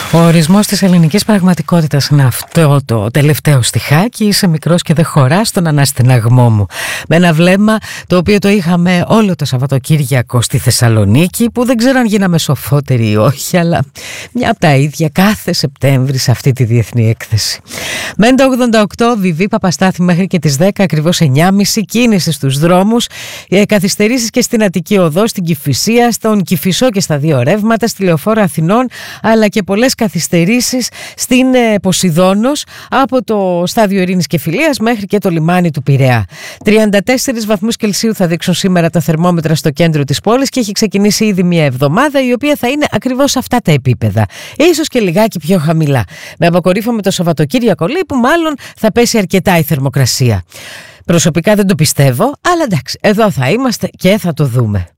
Ο ορισμός της ελληνικής πραγματικότητας είναι αυτό το τελευταίο στιχάκι. Είσαι μικρός και δεν χωράς στον αναστεναγμό μου. Με ένα βλέμμα το οποίο το είχαμε όλο το Σαββατοκύριακο στη Θεσσαλονίκη, που δεν ξέρω αν γίναμε σοφότεροι ή όχι, αλλά μια από τα ίδια κάθε Σεπτέμβρη σε αυτή τη διεθνή έκθεση. Μέντα 88, Βιβί Παπαστάθη μέχρι και τις 10, ακριβώς 9.30, κίνηση στους δρόμους, καθυστερήσεις και στην Αττική Οδό, στην Κηφισία, στον Κηφισό και στα δύο ρεύματα, στη Λεωφόρο Αθηνών, αλλά και πολλές καθυστερήσεις στην Ποσειδώνος από το στάδιο Ειρήνης και Φιλίας μέχρι και το λιμάνι του Πειραιά. 34 βαθμούς Κελσίου θα δείξουν σήμερα τα θερμόμετρα στο κέντρο της πόλης και έχει ξεκινήσει ήδη μια εβδομάδα η οποία θα είναι ακριβώς αυτά τα επίπεδα. Ίσως και λιγάκι πιο χαμηλά. Με αποκορύφωμα το Σαββατοκύριακο, λέει, που μάλλον θα πέσει αρκετά η θερμοκρασία. Προσωπικά δεν το πιστεύω, αλλά εντάξει, εδώ θα είμαστε και θα το δούμε.